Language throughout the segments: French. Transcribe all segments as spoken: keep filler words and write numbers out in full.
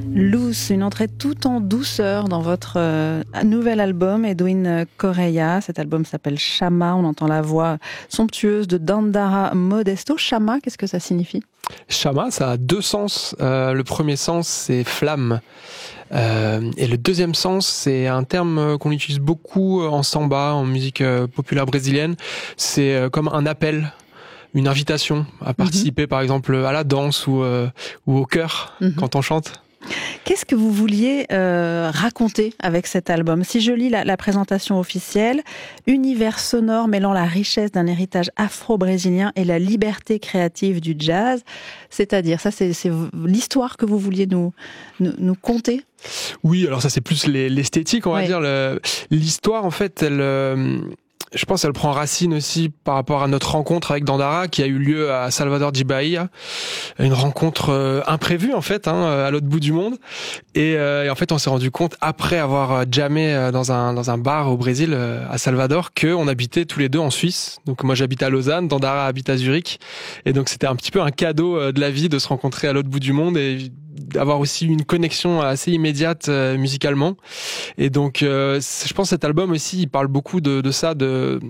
Loose, une entrée tout en douceur dans votre euh, nouvel album, Edwin Correia. Cet album s'appelle Chama. On entend la voix somptueuse de Dandara Modesto. Chama, qu'est-ce que ça signifie ? Chama, ça a deux sens. Euh, le premier sens, c'est flamme. Euh, et le deuxième sens, c'est un terme qu'on utilise beaucoup en samba, en musique populaire brésilienne. C'est comme un appel, une invitation à participer, mmh. par exemple, à la danse ou, euh, ou au chœur, mmh. quand on chante. Qu'est-ce que vous vouliez euh, raconter avec cet album ? Si je lis la, la présentation officielle, univers sonore mêlant la richesse d'un héritage afro-brésilien et la liberté créative du jazz, c'est-à-dire, ça c'est, c'est l'histoire que vous vouliez nous, nous, nous conter ? Oui, alors ça c'est plus l'esthétique, on va oui. dire. Le, l'histoire, en fait, elle... Euh... Je pense qu'elle prend racine aussi par rapport à notre rencontre avec Dandara qui a eu lieu à Salvador de Bahia, une rencontre euh, imprévue en fait, hein, à l'autre bout du monde. Et, euh, et en fait, on s'est rendu compte après avoir jammé dans un dans un bar au Brésil, euh, à Salvador, que on habitait tous les deux en Suisse. Donc moi j'habite à Lausanne, Dandara habite à Zurich, et donc c'était un petit peu un cadeau de la vie de se rencontrer à l'autre bout du monde et d'avoir aussi une connexion assez immédiate euh, musicalement. Et donc, euh, je pense que cet album aussi, il parle beaucoup de, de ça, de,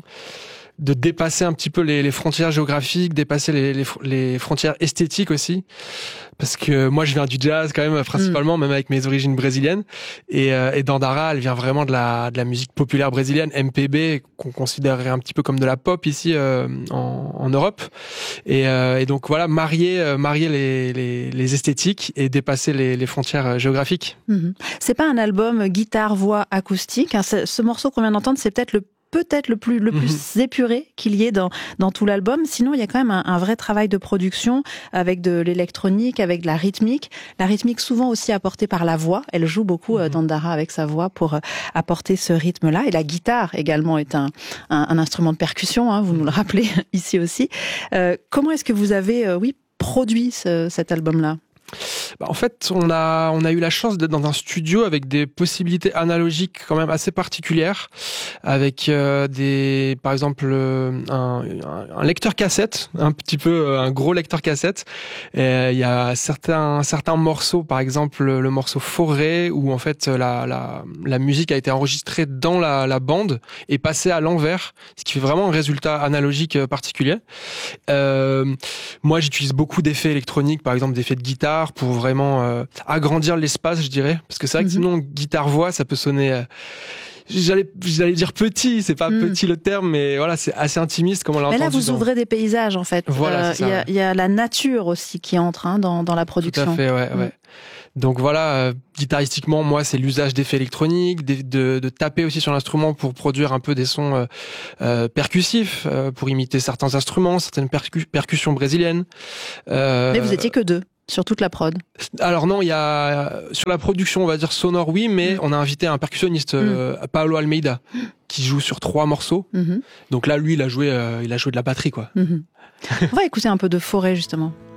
de dépasser un petit peu les, les frontières géographiques, dépasser les, les, les frontières esthétiques aussi. Parce que moi, je viens du jazz quand même, principalement, mmh. même avec mes origines brésiliennes. Et, euh, et Dandara, elle vient vraiment de la, de la musique populaire brésilienne, M P B, qu'on considérerait un petit peu comme de la pop ici euh, en, en Europe. Et, euh, et donc voilà, marier, euh, marier les, les, les esthétiques et dépasser les, les frontières géographiques. Mmh. C'est pas un album guitare-voix acoustique. Hein. Ce, ce morceau qu'on vient d'entendre, c'est peut-être le peut-être le plus le plus mmh. épuré qu'il y ait dans dans tout l'album. Sinon, il y a quand même un, un vrai travail de production avec de l'électronique, avec de la rythmique. La rythmique souvent aussi apportée par la voix. Elle joue beaucoup, mmh. euh, Dandara, avec sa voix pour euh, apporter ce rythme-là. Et la guitare également est un un, un instrument de percussion. Hein, vous nous le rappelez ici aussi. Euh, comment est-ce que vous avez euh, oui produit ce, cet album-là ? Bah en fait, on a on a eu la chance d'être dans un studio avec des possibilités analogiques quand même assez particulières, avec euh, des par exemple euh, un, un lecteur cassette, un petit peu un gros lecteur cassette. Et il y a certains certains morceaux, par exemple le morceau Forêt, où en fait la la la musique a été enregistrée dans la la bande et passée à l'envers, ce qui fait vraiment un résultat analogique particulier. Euh, moi, j'utilise beaucoup d'effets électroniques, par exemple d'effets de guitare, pour vraiment euh, agrandir l'espace, je dirais, parce que c'est vrai que sinon guitare-voix, ça peut sonner euh, j'allais j'allais dire petit, c'est pas mm. petit le terme, mais voilà, c'est assez intimiste comme on l'a entendu. Mais là, vous dans... ouvrez des paysages en fait. Voilà, euh, il y a il y a la nature aussi qui entre hein, dans dans la production. Tout à fait, ouais, mm. ouais. Donc voilà, euh, guitaristiquement, moi, c'est l'usage d'effets électroniques, de, de, de taper aussi sur l'instrument pour produire un peu des sons euh, euh, percussifs, euh, pour imiter certains instruments, certaines percu- percussions brésiliennes. Euh, Mais vous étiez que deux sur toute la prod. Alors non, il y a sur la production, on va dire sonore, oui, mais mmh. on a invité un percussionniste, mmh. euh, Paolo Almeida, qui joue sur trois morceaux. Mmh. Donc là, lui, il a joué, euh, il a joué de la batterie, quoi. Mmh. On va écouter un peu de Forêt justement.